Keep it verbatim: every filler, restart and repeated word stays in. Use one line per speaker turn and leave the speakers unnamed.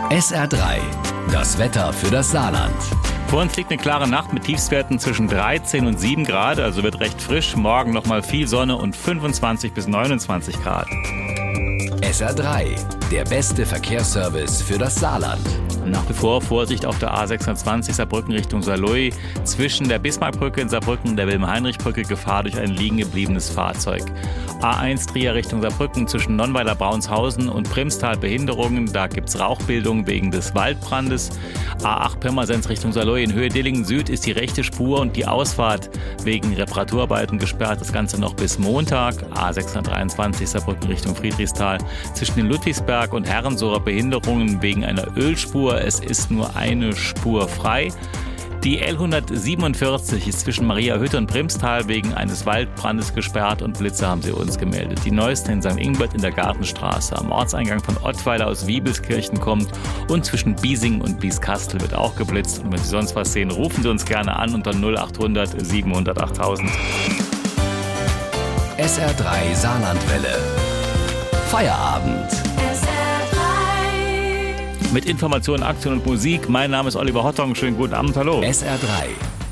S R drei, das Wetter für das Saarland.
Vor uns liegt eine klare Nacht mit Tiefstwerten zwischen dreizehn und sieben Grad, also wird recht frisch. Morgen nochmal viel Sonne und fünfundzwanzig bis neunundzwanzig Grad.
S R drei, der beste Verkehrsservice für das Saarland.
Nach wie vor Vorsicht auf der A sechsundzwanzig Saarbrücken Richtung Saarlouis. Zwischen der Bismarckbrücke in Saarbrücken und der Wilhelm-Heinrich-Brücke Gefahr durch ein liegen gebliebenes Fahrzeug. A eins Trier Richtung Saarbrücken zwischen Nonnweiler Braunshausen und Primstal Behinderungen. Da gibt's Rauchbildung wegen des Waldbrandes. A acht Pirmasens Richtung Saarlouis in Höhe Dillingen Süd ist die rechte Spur und die Ausfahrt wegen Reparaturarbeiten gesperrt. Das Ganze noch bis Montag. A sechshundertdreiundzwanzig Saarbrücken Richtung Friedrichsthal zwischen den Ludwigsberg und Herrensohrer Behinderungen wegen einer Ölspur. Es ist nur eine Spur frei. Die L hundertsiebenundvierzig ist zwischen Mariahütte und Primstal wegen eines Waldbrandes gesperrt und Blitze haben sie uns gemeldet. Die neuesten in Sankt Ingbert in der Gartenstraße. Am Ortseingang von Ottweiler aus Wiebelskirchen kommt und zwischen Biesingen und Bieskastel wird auch geblitzt. Und wenn Sie sonst was sehen, rufen Sie uns gerne an unter null achthundert siebenhundert achttausend.
S R drei Saarlandwelle. Feierabend.
Mit Informationen, Aktion und Musik. Mein Name ist Oliver Hottong. Schönen guten Abend, hallo.
S R drei,